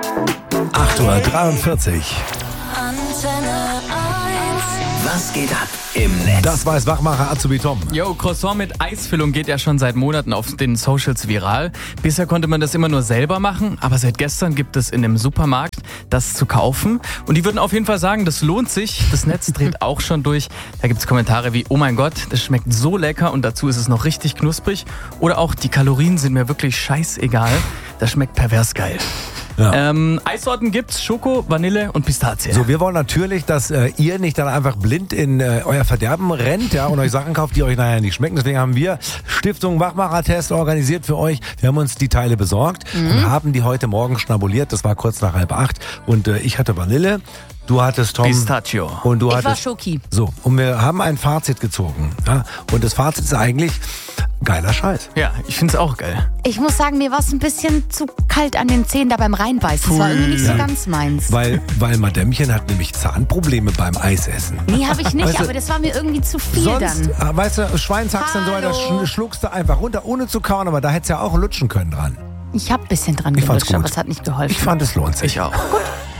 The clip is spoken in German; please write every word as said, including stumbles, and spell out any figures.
acht Uhr dreiundvierzig. Antenne eins. Was geht ab im Netz? Das weiß Wachmacher Azubi Tom. Yo, Croissant mit Eisfüllung geht ja schon seit Monaten auf den Socials viral. Bisher konnte man das immer nur selber machen, aber seit gestern gibt es in dem Supermarkt das zu kaufen. Und die würden auf jeden Fall sagen, das lohnt sich. Das Netz dreht auch schon durch. Da gibt es Kommentare wie, oh mein Gott, das schmeckt so lecker und dazu ist es noch richtig knusprig. Oder auch, die Kalorien sind mir wirklich scheißegal. Das schmeckt pervers geil. Ja. Ähm, Eissorten gibt's, Schoko, Vanille und Pistazie. So, wir wollen natürlich, dass äh, ihr nicht dann einfach blind in äh, euer Verderben rennt, ja, und euch Sachen kauft, die euch nachher nicht schmecken. Deswegen haben wir Stiftung Wachmacher-Test organisiert für euch. Wir haben uns die Teile besorgt mhm. und haben die heute Morgen schnabuliert. Das war kurz nach halb acht. Und äh, ich hatte Vanille. Du hattest Tom. Pistachio. Und du Ich hattest, war Schoki. So, und wir haben ein Fazit gezogen. Ja, und das Fazit ist eigentlich geiler Scheiß. Ja, ich find's auch geil. Ich muss sagen, mir war es ein bisschen zu kalt an den Zähnen da beim Reinbeißen. Das war irgendwie nicht so Ja. ganz meins. Weil, weil Madämmchen hat nämlich Zahnprobleme beim Eisessen. Nee, habe ich nicht, Weißt du, aber das war mir irgendwie zu viel Sonst, dann. äh, weißt du, Schweinshaxen und so weiter Hallo. sch- schluckst du einfach runter, ohne zu kauen, aber da hättest du ja auch lutschen können dran. Ich habe ein bisschen dran Ich fand's gelutscht, aber gut. es hat nicht geholfen. Ich fand, es lohnt sich. Ich auch.